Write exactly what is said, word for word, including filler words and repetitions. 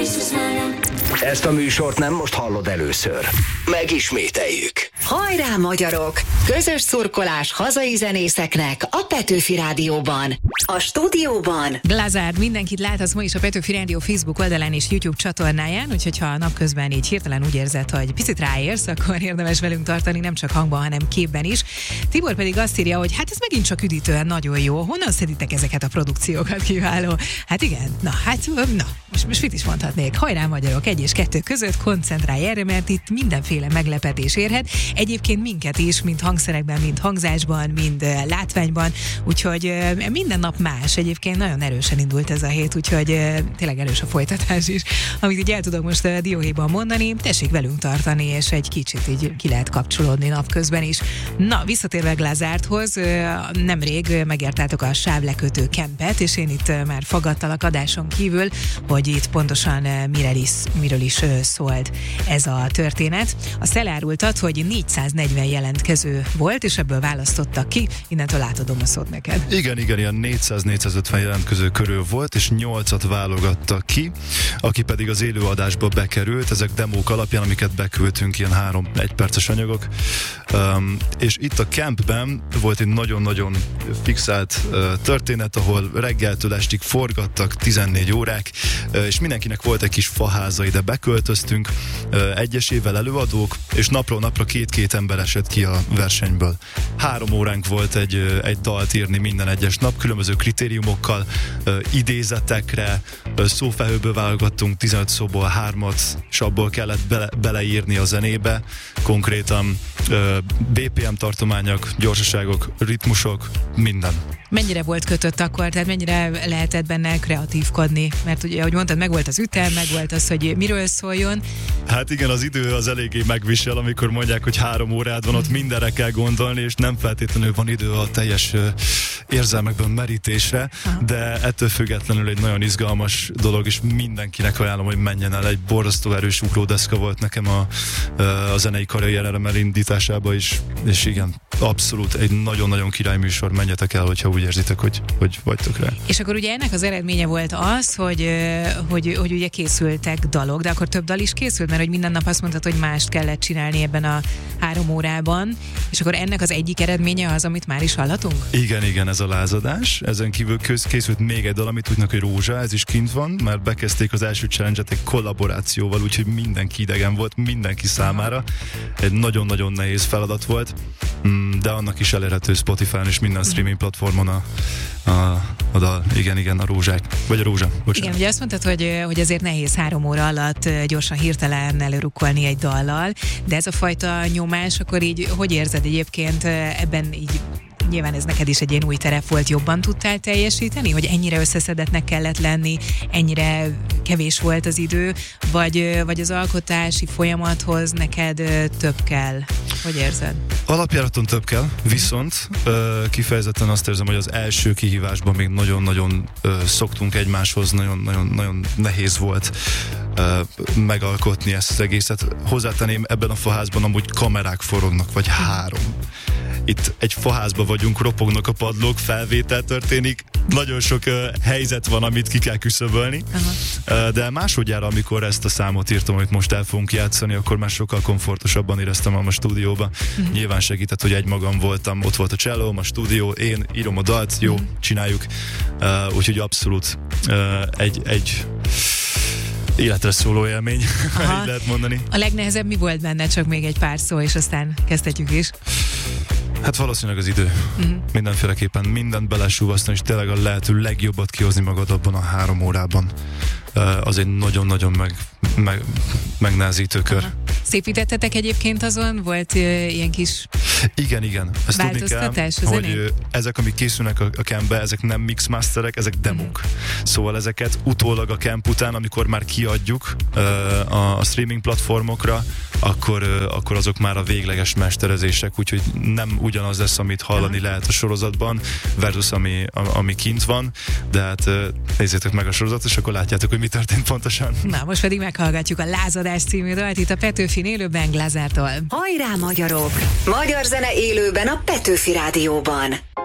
Ezt a műsort nem most hallod először. Megismételjük. Hajrá, magyarok! Közös szurkolás hazai zenészeknek a Petőfi Rádióban. A stúdióban Glazárd, mindenkit láthatsz ma is a Petőfi Rádió Facebook oldalán és YouTube csatornáján, úgyhogy ha napközben így hirtelen úgy érzed, hogy picit ráérsz, akkor érdemes velünk tartani, nem csak hangban, hanem képben is. Tibor pedig azt írja, hogy hát ez megint csak üdítően nagyon jó. Honnan szeditek ezeket a produkciókat? Kiváló. Hát igen, na hát, na, most, most mit is mondhatnék? Hajrá, magyarok, egy és kettő között koncentrálj erre, mert itt mindenféle meglepetés érhet. Egyébként minket is, mind hangszerekben, mind hangzásban, mind látványban, úgyhogy minden nap más. Egyébként nagyon erősen indult ez a hét, úgyhogy tényleg erős a folytatás is. Amit így el tudok most dióhéjban mondani, tessék velünk tartani, és egy kicsit így ki lehet kapcsolódni napközben is. Na, visszatérve Glazárdhoz, nemrég megértátok a sávlekötő kempet, és én itt már faggattalak adáson kívül, hogy itt pontosan miről is, miről is szólt ez a történet. Azt elárultad, hogy négyszáznegyven jelentkező volt, és ebből választottak ki. Innentől átadom a szót neked. Igen, igen, ilyen négyszáz-négyszázötven jelentkező körül volt, és nyolcat válogattak ki, aki pedig az élőadásba bekerült, ezek demók alapján, amiket beküldtünk, ilyen három egyperces anyagok. Um, és itt a campben volt egy nagyon-nagyon fixált uh, történet, ahol reggeltől estig forgattak tizennégy órák, uh, és mindenkinek volt egy kis faháza, ide beköltöztünk, uh, egyesével előadók, és napról napra két-két ember esett ki a versenyből. Három óránk volt egy, uh, egy dalt írni minden egyes nap, különböző kritériumokkal, uh, idézetekre, uh, szófehőből válogattunk tizenöt szóból hármat, és abból kellett bele, beleírni a zenébe, konkrétan uh, bé pé em tartományok, gyorsaságok, ritmusok, minden. Mennyire volt kötött akkor, tehát mennyire lehetett benne kreatívkodni? Mert ugye, ahogy mondtad, meg volt az ütem, meg volt az, hogy miről szóljon. Hát igen, az idő az eléggé megvisel, amikor mondják, hogy három órád van, ott mindenre kell gondolni, és nem feltétlenül van idő a teljes uh, érzelmekben merítésre, aha, de ettől függetlenül egy nagyon izgalmas dolog, és mindenkinek ajánlom, hogy menjen el. Egy borzasztó erős ugródeszka volt nekem a, uh, a zenei karrierem elindításába is, és igen, abszolút egy nagyon-nagyon király műsor, menjetek el, hogyha úgy érzitek, hogy, hogy vagytok rá. És akkor ugye ennek az eredménye volt az, hogy, hogy, hogy ugye készültek dalok, de akkor több dal is készült, mert hogy minden nap azt mondtad, hogy mást kellett csinálni ebben a három órában, és akkor ennek az egyik eredménye az, amit már is hallatunk? Igen, igen, ez a lázadás. Ezen kívül készült még egy dal, amit úgynak, hogy Rózsa, ez is kint van, mert bekezdték az első challenge-et egy kollaborációval, úgyhogy mindenki idegen volt, mindenki számára. Egy nagyon-nagyon nehéz feladat volt, de annak is elérhető Spotify-on és minden streaming platformon a, a, a dal. Igen, igen, a Rózsák. Vagy a Rózsa, bocsánat. Igen, ugye azt mondtad, hogy, hogy azért nehéz három óra alatt gyorsan, hirtelen előrukkolni egy dallal, de ez a fajta nyomás, akkor így hogy érzed egyébként ebben így? Nyilván ez neked is egy ilyen új terep volt, jobban tudtál teljesíteni, hogy ennyire összeszedetnek kellett lenni, ennyire kevés volt az idő, vagy, vagy az alkotási folyamathoz neked több kell? Hogy érzed? Alapjáraton több kell, viszont kifejezetten azt érzem, hogy az első kihívásban még nagyon-nagyon szoktunk egymáshoz, nagyon-nagyon nehéz volt megalkotni ezt az egészet. Hozzátenném, ebben a faházban amúgy kamerák forognak, vagy három. Itt egy faházban vagyunk, ropognak a padlók, felvétel történik, nagyon sok uh, helyzet van, amit ki kell küszöbölni, uh, de másodjára, amikor ezt a számot írtam, amit most el fogunk játszani, akkor már sokkal komfortosabban éreztem a stúdióba. Uh-huh. Nyilván segített, hogy egymagam voltam, ott volt a csellóm, a stúdió, én írom a dalt, jó, uh-huh. csináljuk. Uh, úgyhogy abszolút uh, egy, egy életre szóló élmény, így lehet mondani. A legnehezebb mi volt benne? Csak még egy pár szó, és aztán kezdhetjük is. Hát valószínűleg az idő. Uh-huh. Mindenféleképpen mindent belesúvasztani, és tényleg a lehető legjobbat kihozni magad abban a három órában. Uh, az egy nagyon-nagyon meg, meg, megnehezítő kör. Aha. Szépítettetek egyébként azon? Volt uh, ilyen kis igen, igen. Ezt változtatás tudni kell, hogy uh, ezek, amik készülnek a, a campbe, ezek nem mixmasterek, ezek demók. Uh-huh. Szóval ezeket utólag a camp után, amikor már kiadjuk uh, a, a streaming platformokra, akkor, uh, akkor azok már a végleges mesterezések, úgyhogy nem ugyanaz lesz, amit hallani uh-huh. lehet a sorozatban, versus ami, a, ami kint van, de hát uh, nézzétek meg a sorozatot, és akkor látjátok, hogy mi történt pontosan. Na, most pedig meghallgatjuk a Lázadás című dalt itt a Petőfin élőben Glazárdtól. Hajrá, magyarok! Magyar zene élőben a Petőfi Rádióban.